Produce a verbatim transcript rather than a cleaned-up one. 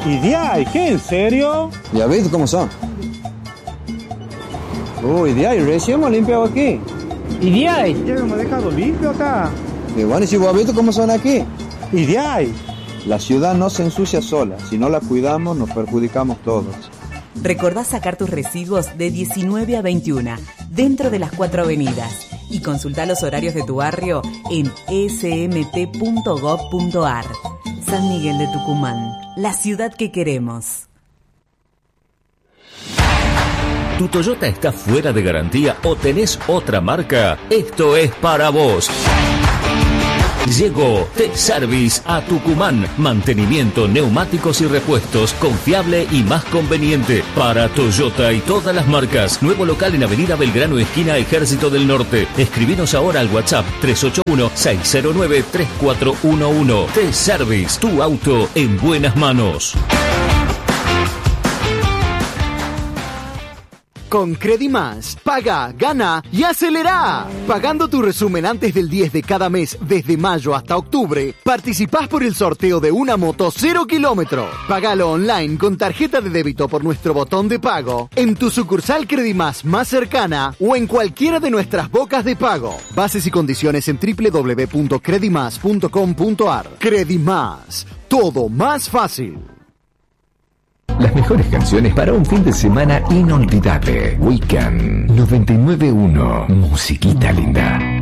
¿Y de ahí? ¿Qué? ¿En serio? Ya ves cómo son. Uy, de ahí, recién hemos limpiado aquí. ¿Y de ahí? Ya hemos dejado limpio acá. Y bueno, ¿y si vos has visto cómo son aquí? ¿Y de ahí? La ciudad no se ensucia sola. Si no la cuidamos, nos perjudicamos todos. Recordá sacar tus residuos de diecinueve a veintiuna, dentro de las cuatro avenidas. Y consultá los horarios de tu barrio en s m t punto gov punto a r. San Miguel de Tucumán, la ciudad que queremos. ¿Tu Toyota está fuera de garantía o tenés otra marca? Esto es para vos. Llegó T-Service a Tucumán. Mantenimiento, neumáticos y repuestos confiable y más conveniente para Toyota y todas las marcas. Nuevo local en Avenida Belgrano, esquina Ejército del Norte. Escribinos ahora al WhatsApp tres ocho uno, seis cero nueve, tres cuatro uno uno. T-Service, tu auto en buenas manos. Con Credimás, paga, gana y acelera. Pagando tu resumen antes del diez de cada mes, desde mayo hasta octubre, participás por el sorteo de una moto cero kilómetro. Pagalo online con tarjeta de débito por nuestro botón de pago, en tu sucursal Credimás más cercana o en cualquiera de nuestras bocas de pago. Bases y condiciones en w w w punto credimás punto com punto a r. Credimás, todo más fácil. Las mejores canciones para un fin de semana inolvidable. Weekend noventa y nueve punto uno. Musiquita linda.